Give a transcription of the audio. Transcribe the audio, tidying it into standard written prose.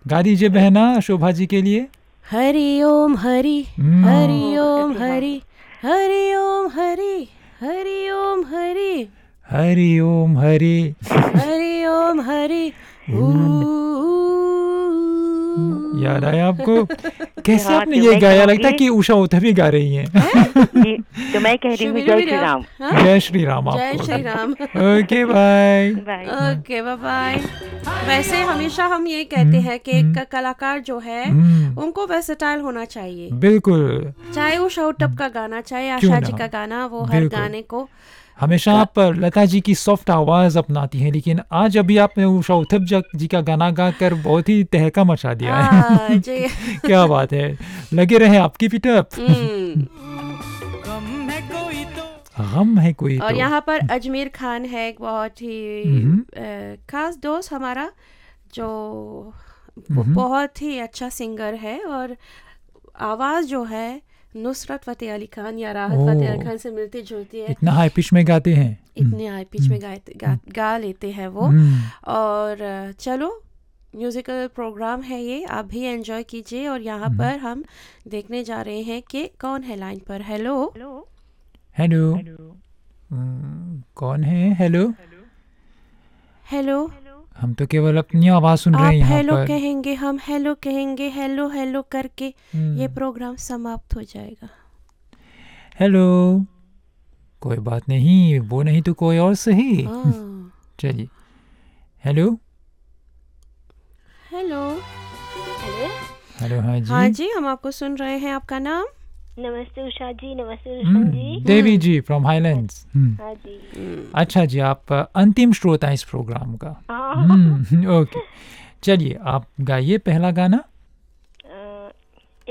गा दीजिए बहना शोभा जी के लिए। हरि ओम हरि, हरि ओम हरि, हरि ओम हरि, हरि ओम हरि, हरि ओम हरि, हरि ओम हरि। याद आया आपको? कैसे हाँ, आपने तो ये मैं गाया? लगता है कहूँगी कि उषा उत्थुप भी गा रही हैं। जी, तो मैं कह रही हूँ जय श्री राम। जय श्री राम जय आपको। Shri Ram. Okay bye. Bye. Okay bye bye. वैसे हमेशा हम ये कहते हैं कि एक कलाकार जो है उनको वर्सेटाइल होना चाहिए। बिल्कुल, चाहे वो उषा उत्थुप का गाना, चाहे क्यों आशा जी ना? का गाना, वो हर बिल्कुल। गाने को हमेशा आप लता जी की सॉफ्ट आवाज अपनाती हैं, लेकिन आज अभी आपने उषा उत्थुप जी का गाना गाकर बहुत ही तहका मचा दिया है। जी। क्या बात है, लगे रहे आपकी पिटअप। गम है कोई और तो। यहाँ पर अजमेर खान है, एक बहुत ही खास दोस्त हमारा, जो बहुत ही अच्छा सिंगर है और आवाज़ जो है नुसरत फ़तेह अली खान या राहत फ़तेह अली खान से मिलती जुलती है। इतना हाई पिच में गाते हैं, इतने हाई पिच में गा लेते हैं वो। और चलो, म्यूज़िकल प्रोग्राम है ये, आप भी एंजॉय कीजिए। और यहाँ पर हम देखने जा रहे हैं कि कौन है लाइन पर। हेलो हेलो, कौन है? Hello hello. हम तो केवल अपनी आवाज सुन रहे हैं आप यहाँ हेलो पर। कहेंगे, हम हेलो कहेंगे, हेलो हेलो करके ये प्रोग्राम समाप्त हो जाएगा। हेलो, कोई बात नहीं, वो नहीं तो कोई और सही। चलिए, हेलो हेलो हेलो। हाँ जी, हाँ जी, हम आपको सुन रहे हैं। आपका नाम? नमस्ते उषा जी। नमस्ते रोशन जी। देवी जी फ्रॉम हाईलैंड्स। हाँ जी। अच्छा जी, आप अंतिम श्रोता इस प्रोग्राम का। ओके, चलिए आप गाइए पहला गाना।